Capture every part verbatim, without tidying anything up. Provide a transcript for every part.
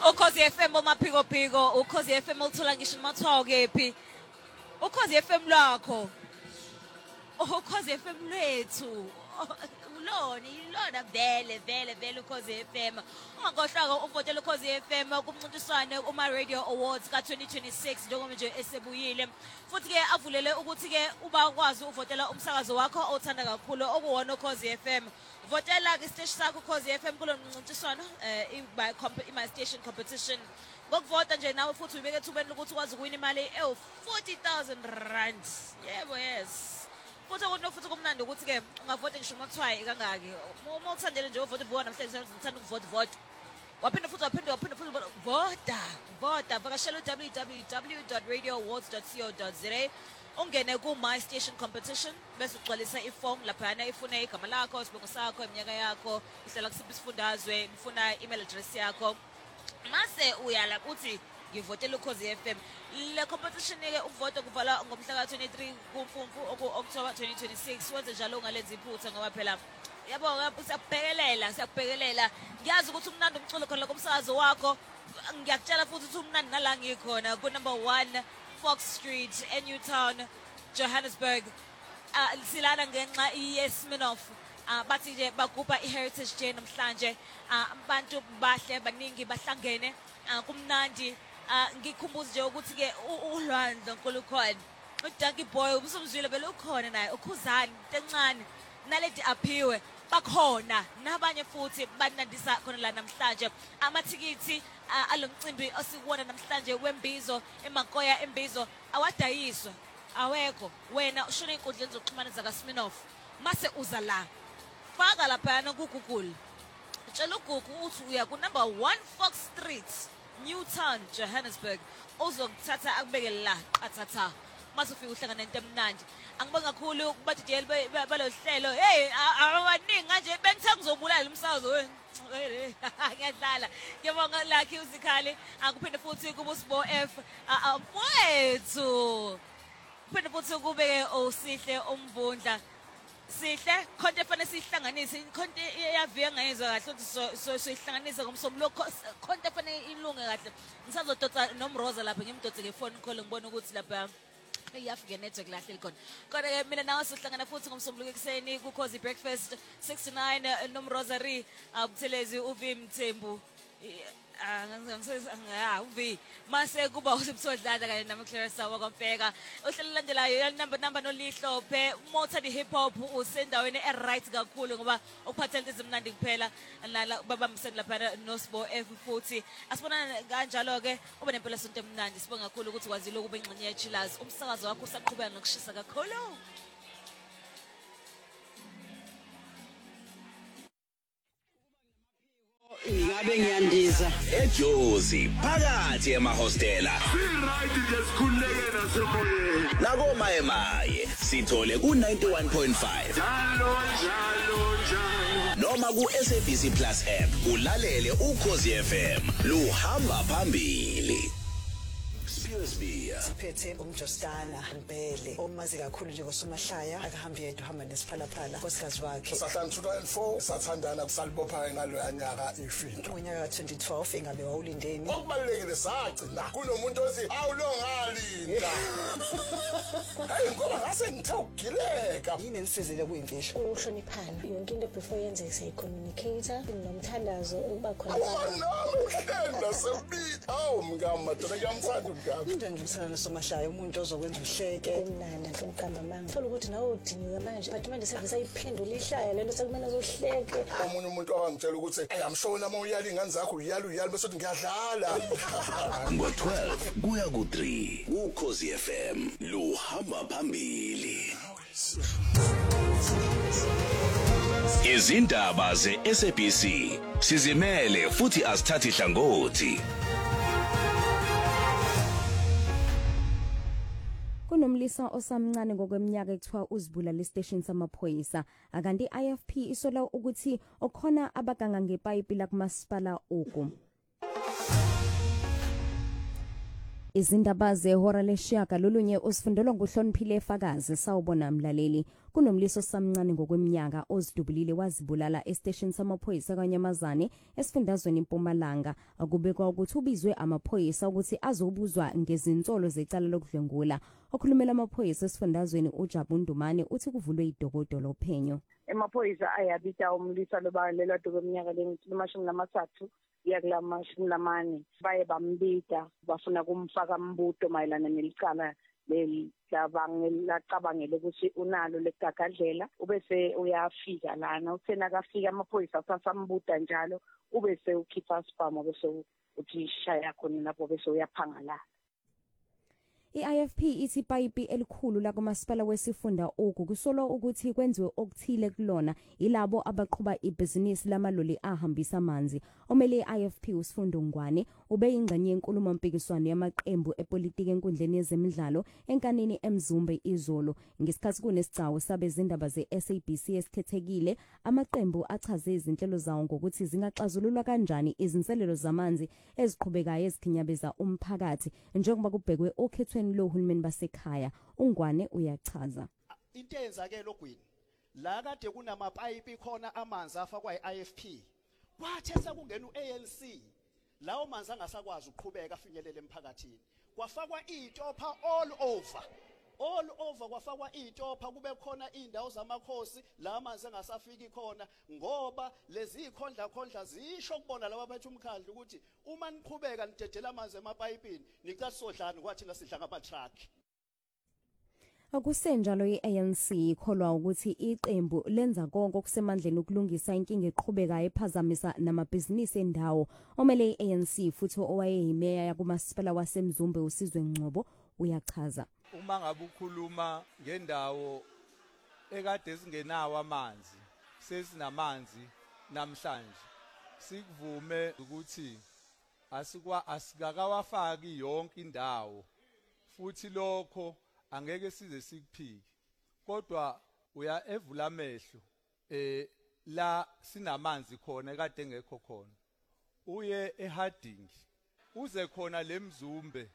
Ukhozi F M omaphiko phiko, ukhozi F M uthola ngisho mathiwa kephi. Ukhozi F M lakho. Ukhozi F M lethu. Ulona, ilona vele vele vele ukhozi F M. Ungakhohlwa ukuvotela ukhozi F M kumncintiswano uma Radio Awards ka twenty twenty-six njengoba nje esebuyile. Futhi ke avulele ukuthi ke uba ukwazi uvotela umsakazo wakho othanda kakhulu okuwona ukhozi F M. Votela ke stage sakho ukhozi F M kulo mncintiswano eh i my station competition. Ngokuvota nje nawe futhi ubeke thubeni ukuthi ukwazi ukuwina imali e forty thousand rand. Yebo yes. Futhi ukuthi futhi kumnandi ukuthi ke ungavota ngisho mathwaye kangaki. Uma uthandele nje uvota ubona namhlanje uthanda ukuvota vote. Waphinda futhi waphinda waphinda futhi vota. Vota vakashela w w w dot radio awards dot co dot za. Ungene ku my station competition bese ugcwalisa iform lapha yana ifuna igama lakho, isibongo sakho, iminyaka yakho, ihlala kusiphi isifundazwe, ufuna email address yakho. Mase uyala uthi ngivotela ukhozi F M. Le competition ke ukuvota kuvala ngomhla ka twenty-three kuMfumfu October twenty twenty-six. Wenze njalo ungalenza iphutha ngoba phela yabo siyabhekelela siyabhekelela. Ngiyazi ukuthi umnandi umculo khona komsakazo wakho. Ngiyakutshela futhi ukuthi umnandi nala ngikhona ku number one Fox Street eNewtown Johannesburg. Uh, silana ngenxa iYesminoff. Uh, bathi nje bagubha iHeritage Day namhlanje. Abantu bahle baningi bahlangene kumnandi. Ngikhumbuza nje ukuthi ke uLwandle Nkulukhona uDunky Boy umsumzwile bele ukhona naye ukhuzani encane naledi aphiwe bakhona nabanye futhi banandisa khona la namhlanje amathikithi alomcimbi osikuwona namhlanje wembizo eMankoya embizo awadayiswa awekho wena ushona inkundleni zokuxhumana zakaSminoff mase uza la faka lapha na ku Google tshela uGoogle uthi uya ku number one Fox Street Newtown Johannesburg uzokuthatha akubeke la athatha mase ufika uhlangana nento emnandi angibonga kakhulu kuba D J balohlelo hey abaningi manje bengithe ngizobulala umsakazo wena ngiyadlala ngiyabonga Lucky uzikhali akuphinde futhi kuba uSbo F mfowethu kuphinde futhi kube usihle umvundla sihle konke fanele sihlanganise konke yaviya ngayizwa kahle ukuthi so sihlanganise ngomsombululo konke fanele ilunge kahle ngisazodotsa nomroza lapha ngimdotse ngefone call ngibona ukuthi lapha iyafike network lahle likhona kodwa ke mina nawe sihlangana futhi ngomsombululo ekseni ku Cozy Breakfast six to nine nomrosary abuthelezi uvi Mthembu ah uvi mase kuba usibusodlala kanye namClarissa wakwamfeka uhlelo landelayo ya number number nolihlophe motor the hip hop usendaweni e right kakhulu ngoba ukuphathela izimnandi kuphela nala babambisene lapha noSbo F futhi asibonana kanjalo ke ube nempela sonto emnandi sibonga kakhulu ukuthi kwazile ukube ingxenye yeChillers umsakazo wakho usaqhubeka nokushisa kakhulu. Ngabe ngiyandiza eJozi phakathi emahostela right ngesikhuleke nasemoyeni nako maye maye sithole ku ninety-one point five njalo njalo njalo noma ku S A B C Plus app ulalele ukhozi F M luhamba phambili. Siphethe umjostana Mbele omazi kakhulu nje koSomahlaya akahambi yedwa uhamba nesiphalaphala nkosikazi wakhe sahlanu two thousand four sathandana kusalibopha ngalo yanyaka ifinto ngonyaka ka twenty twelve ingabe wawulindeni okubalekile sagcina kunomuntu othi awulongalinda hey ngoba ngase ngithawugileka yini nisizile kuyimfisho uhloniphana yonke into before yenze siyicommunicator nomthandazo uba khona uhlenda sebita awu mngama dona yamthanda ngami into ngimsana noSomahlaya umuntu ozokwenza uhleke emnandi nhlomqamba manga thola ukuthi nawe udiniwe manje but manje service ayiphendula ihlaya lento sekumele uzohleke omunye umuntu owangitshela ukuthi hey amshona uma uyala ingane zakho uyala uyala bese uthi ngiyadlala ngo twelve kuya ku three ukhozi F M luhamba phambili. Izindaba ze S A B C sizimele futhi asithathi hlangothi. Kunomlisa osamncane ngokweminyaka ekuthiwa uzibulala estation samaphoyisa akanti I F P isola ukuthi okhona abaganga ngepayipi lakumasipala oku. Izindaba zehora leshiyaka lolunye usifundelwa nguhloniphile efakazi sawubona mlaleli kunomliso samncane ngokweminyaka ozidubulile wazibulala estation samaphoyisa kaNyamazane esifundazweni eMpumalanga. Akubekwa ukuthi ubizwe amaphoyisa ukuthi azobuzwa ngezinsolo zecala lokudlengula. Okhulumela amaphoyisa esifundazweni uJabu Ndumane uthi kuvulwe idokodo lophenyo. Emaphoyisa ayabita umlisa lobalelwa kweminyaka lemashumi namathathu ya kulamashumi lamane baye bambita bafuna kumfaka mbuto mayelana nelicala lelabangela cabangele ukuthi unalo legagadlela ubese uyafika lana uthena akafika amaphoyisa asambuta njalo ubese ukhipha spam bese uthi shaya khona lapho bese uyaphangala. I F P ithi ipayipi elikhulu la kumasipala wesifunda oku kusolwa ukuthi kwenziwe okuthile kulona ilabo abaqhuba ibhizinisi lamaloli ahambisa amanzi. Omele I F P usifundo Ngwane ube ingxenye yenkulumo mpikiswano yamaqembu epolitiki enkundleni yezemidlalo enkanini eMzumbe izolo. Ngesikhathi kunesigcawu sabezindaba ze-S A B C esikhethekile, amaqembu achaze izinhlelo zawo ngokuthi zingaxazululwa kanjani izinselelo zamanzi eziqhubekayo ezikhinyabeza umphakathi njengoba kubhekwe okhethweni lohulumeni basekhaya. Ungwane uyachaza into eyenzakele logwini la kade kunamapayipi khona amanzi afakwa i-I F P kwathetha kungena u-A L C lawo manzi angasakwazi ukuqhubeka afinyelele emphakathini kwafakwa itopha all over all over kwafakwa itopha kube khona indawo zamakhosi la manzi angasafiki khona ngoba lezi ikhondla khondla zisho kubona laba bethu umkhandlu ukuthi uma niqhubeka nidedela amanzi emapayipini nicasodlani kwathi ngasidla ngama truck. Akusenjalo i-A N C ikholwa ukuthi iqembu lenza konke okusemandleni ukulungisa inkinga eqhubekayo ephazamisa namabhizinisi endawo. Omele i-A N C futhi owayeyimeya yakumasipala waseMzumbe uSizwe Ngcobo uyachaza. Uma ngabe ukhuluma ngendawo ekade singenawo amanzi sesinamanzi namhlanje sikuvume ukuthi asikwa asikakawafaki yonke indawo futhi lokho angeke size sikuphiki kodwa uya evula amehlo eh la sinamanzi khona ekade ngekho khona uye eHarding uze khona leMzumbe.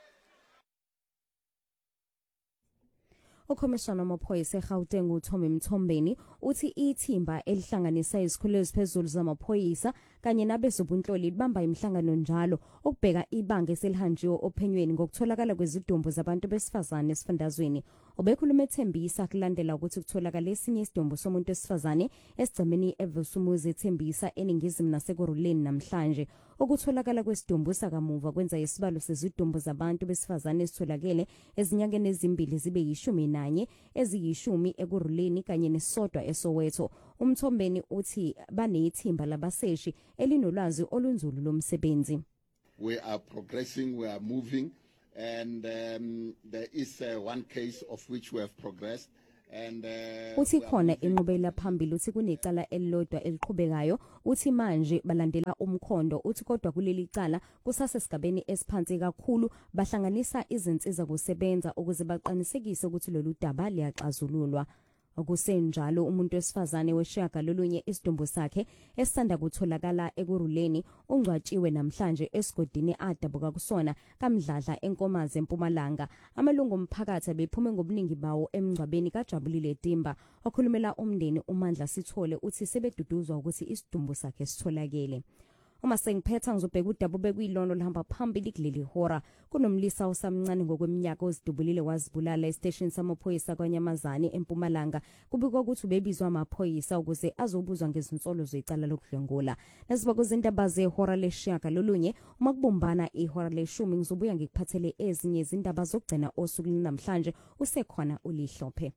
Ukhomishana wamaphoyisa eGauteng uThomi Mthombeni uthi ithimba elihlanganisa izikhulu eziphezulu zamaphoyisa kanye nabezobunhloli libamba imihlangano njalo ukubheka ibanga eselihanjiwe ophenyweni ngokutholakala kwezidumbu zabantu besifazane esifundazweni. Obekhuluma ethembisa kulandela ukuthi kutholakala esinye isidumbu somuntu esifazane esigcemeni eVusumuzi ethembisa eningizimu naseKuruleni namhlanje. Ukutholakala kwesidumbu sakamuva kwenza isibalo sezidumbu zabantu besifazane esitholakele ezinyangeni ezimbili zibe yishumi nanye eziyishumi eKuruleni kanye nesodwa eSoweto. Umthombeni uthi banethimba labaseshi elinolwazi olunzulu lomsebenzi. We are progressing, we are moving, and um, there is uh, one case of which we have progressed. And uh, uthi khona inqubela phambili uthi kunecala elilodwa eliqhubekayo uthi manje balandela umkhondo uthi kodwa kuleli cala kusase sigabeni esiphansi kakhulu bahlanganisa izinsiza kusebenza ukuze baqinisekise ukuthi lolu daba liyaxazululwa. Okusenjalo umuntu wesifazane weshaka lolunye isidumbu sakhe esanda kutholakala eKuruleni ungcwatshiwe namhlanje esigodini adabuka kusona kamdladla enkomazi eMpumalanga. Amalungu omphakathi bephume ngobuningi bawo emngcwabeni kaJabulile Dimba. Okhulumela umndeni uMandla Sithole uthi sebeduduzwa ukuthi isidumbu sakhe sitholakele. Uma sengiphetha ngizobheka udaba bekuyilona lihamba phambili kuleli hora. Kunomlisa osamncane ngokweminyaka ozidubulile wazibulala estation samaphoyisa kwaNyamazane eMpumalanga. Kubikwa ukuthi ubebizwa amaphoyisa ukuze azobuzwa ngezinsolo zecala lokudlengula. Nasiba kuzindaba zehora leshaka lolunye uma kubumbana ihora leshumi ngizobuya ngikuphathele ezinye izindaba zokugcina osuku namhlanje usekhona ulihlophe.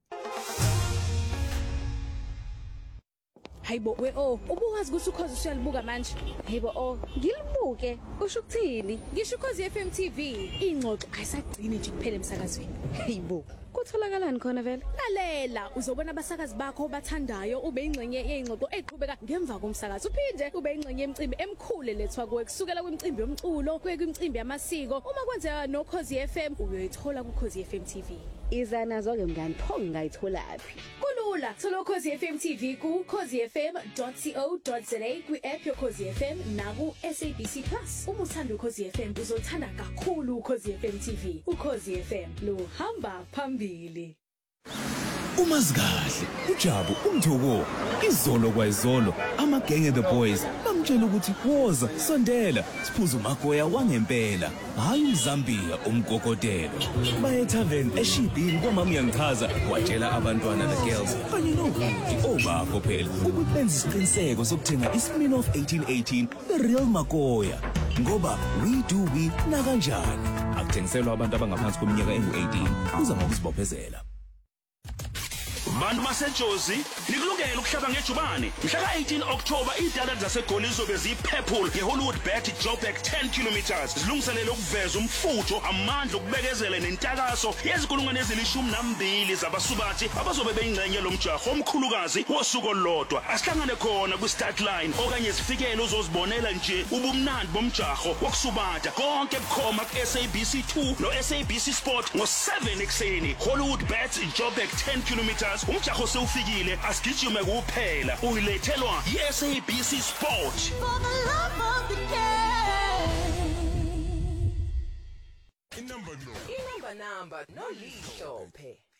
Hayibo we oh ubuwazi ukuthi ukhozi usiyalibuka manje. Hayibo oh ngilibuke usho ukuthini? Ngisho ukhozi F M T V ingxoxo ayisagcini nje kuphela emsakazweni. Hayibo kutholakalani khona vele? Lalela uzobona abasakazi bakho obathandayo ube ingxenye yeingxoxo eqhubeka ngemva komsakazo uphinde ube ingxenye yemicimbi emkhulu lethwa kuwe kusukela kwimicimbi yomculo kuye kwimicimbi yamasiko. Uma kwenzeka nokhozi F M uyoyithola kukhozi F M T V. Iza nazo ke mngani pho ngayitholaphi? Kulula thola ukhozi F M T V ku khozi f m dot co dot za kwi-app yokhozi F M naku S A B C Plus. Uma uthanda ukhozi F M uzothanda kakhulu ukhozi F M T V. Ukhozi F M lo hamba phambili. umazikahle uJabu umthoko izolo kwayizolo amagenge the boys bamtshela ukuthi woza sondela siphuza umagoya wangempela hayi uZambia umgogotelo baye tavern eshibhini kwamama yangichaza watshela abantwana the girls kanye nobuthi obakho phela ukuthi benze isiqiniseko sokuthenga iSmirnoff eighteen eighteen the real magoya ngoba we do we na kanjani akuthengiselwa abantu abangaphansi kweminyaka engu-eighteen uza ngokuzibophezela. Bantu baseJozi nikulungela ukuhlaba ngejubane mhla ka eighteen October idala zaseGoli zobe ziphephule ngeHollywood Bet Joburg ten kilometers zilungiselele ukuveza umfutho amandla okubekezela nentakaso yezikulungwane ezilishumi nambili zabasubathi abazobe beyingxenye lomjaho omkhulukazi wosuku olodwa asihlangane khona ku start line okanye sifikele uzozibonela nje ubumnandi bomjaho wokusubata konke bukhoma ku S A B C two no S A B C Sport ngo seven ekseni Hollywood Bet Joburg ten kilometers umjaho sewufikile asigijime kuphela uyilethelwa yi-S A B C Sport. Inamba number no Lihlo phe